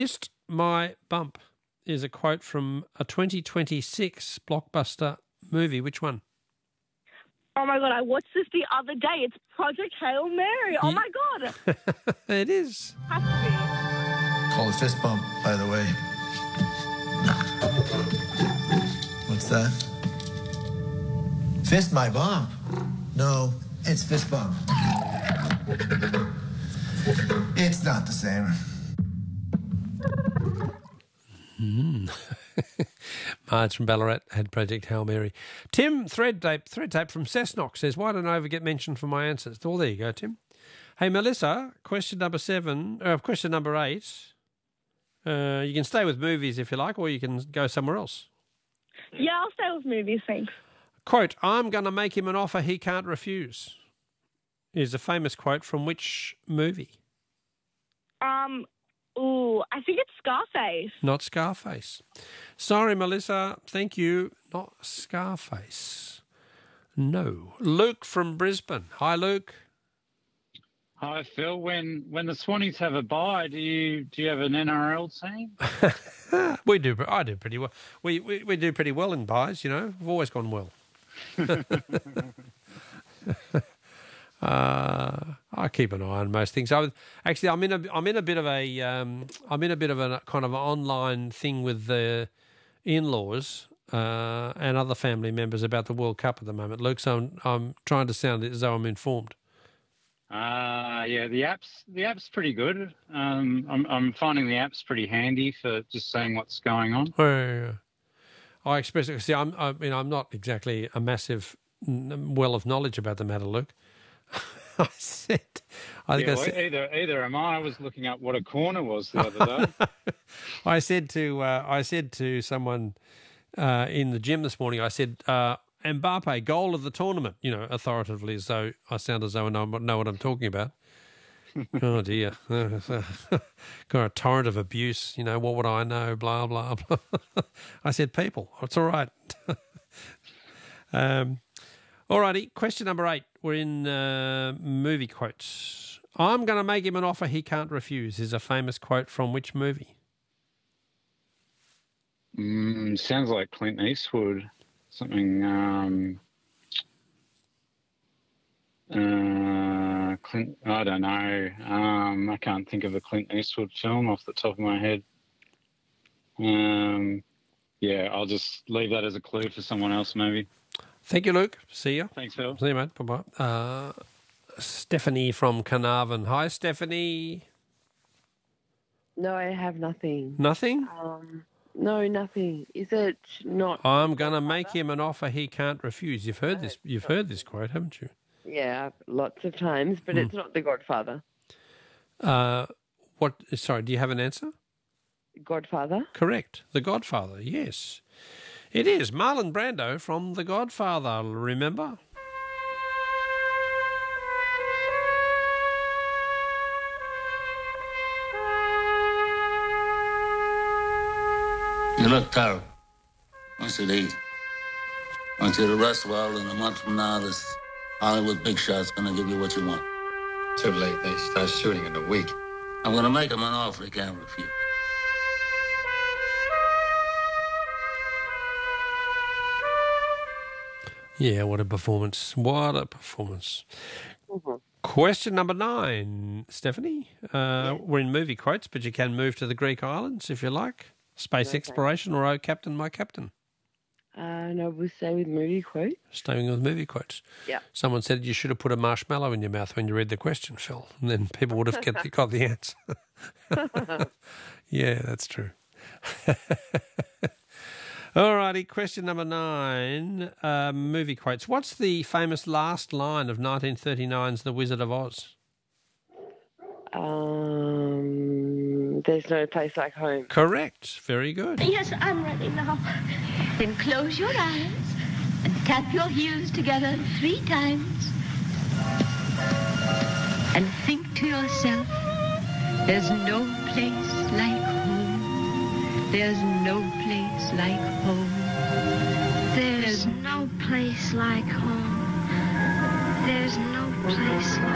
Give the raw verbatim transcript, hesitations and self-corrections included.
Missed My Bump is a quote from a twenty twenty-six blockbuster movie. Which one? Oh, my God, I watched this the other day. It's Project Hail Mary. Oh, Ye- my God. It is. Has to be. Call it fist bump, by the way. What's that? Fist my bump? No, it's fist bump. It's not the same. Marge from Ballarat had Project Hail Mary. Tim Thread Tape, Thread Tape from Cessnock says, why don't I ever get mentioned for my answers? Well, there you go, Tim. Hey, Melissa, question number seven, uh, question number eight. Uh, you can stay with movies if you like, or you can go somewhere else. Yeah, I'll stay with movies, thanks. Quote, I'm going to make him an offer he can't refuse, is a famous quote from which movie? Um, ooh, I think it's Scarface. Not Scarface. Sorry, Melissa. Thank you. Not Scarface. No. Luke from Brisbane. Hi, Luke. Hi, Phil. When when the Swannies have a bye, do you do you have an N R L team? we do. I do pretty well. We, we we do pretty well in buys. You know, we've always gone well. uh, I keep an eye on most things. I was, actually, I'm in a I'm in a bit of a um, I'm in a bit of a kind of an online thing with the in-laws uh, and other family members about the World Cup at the moment, Luke. So I'm, I'm trying to sound as though I'm informed. Uh, yeah, the app's the app's pretty good. Um, I'm I'm finding the app's pretty handy for just saying what's going on. Oh, yeah, yeah. I express it. See, I'm I mean I'm not exactly a massive well of knowledge about the matter, Luke. I said, I think Yeah, I well, said, either either am I. I was looking up what a corner was the other day. I said to uh, I said to someone uh, in the gym this morning. I said, uh, Mbappe, goal of the tournament. You know, authoritatively, as though I sound as though I know, know what I'm talking about. Oh dear, got a torrent of abuse. You know, what would I know? Blah blah blah. I said, people, it's all right. um, all righty. Question number eight. We're in uh, movie quotes. I'm going to make him an offer he can't refuse is a famous quote from which movie? Mm, sounds like Clint Eastwood. Something. Um, uh, Clint. I don't know. Um, I can't think of a Clint Eastwood film off the top of my head. Um, yeah, I'll just leave that as a clue for someone else, maybe. Thank you, Luke. See you. Thanks, Phil. See you, mate. Bye-bye. Uh, Stephanie from Carnarvon. Hi, Stephanie. No, I have nothing. Nothing? Um, no, nothing. Is it not? I'm going to make him an offer he can't refuse. You've heard this. You've heard this quote, haven't you? Yeah, lots of times, but it's not The Godfather. Uh, what? Sorry, do you have an answer? Godfather? Correct. The Godfather, yes. It is. Marlon Brando from The Godfather, remember? You look terrible. I want you to eat. I want you to rest well, and a month from now, this Hollywood big shot's gonna give you what you want. Too late. They start shooting in a week. I'm gonna make him an offer he can't refuse. Yeah, what a performance. What a performance. Mm-hmm. Question number nine, Stephanie. Uh, we're in movie quotes, but you can move to the Greek islands if you like. Space Okay. exploration or Oh Captain, My Captain. Uh, no, we'll stay with movie quote. Staying with movie quotes. Yeah. Someone said you should have put a marshmallow in your mouth when you read the question, Phil, and then people would have get the, got the answer. Yeah, that's true. All righty, question number nine, uh, movie quotes. What's the famous last line of nineteen thirty-nine's The Wizard of Oz? Um, there's no place like home. Correct. Very good. Yes, I'm ready now. Then close your eyes and tap your heels together three times. And think to yourself, there's no place like home. There's no place like home. There's no place like home. There's no place like